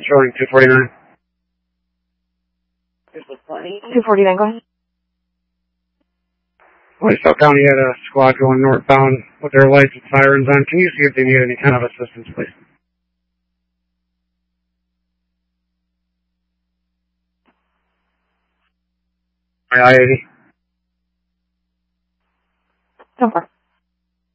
showing 249. 249, go ahead. Whitestone County had a squad going northbound with their lights and sirens on. Can you see if they need any kind of assistance, please? I-80. No problem.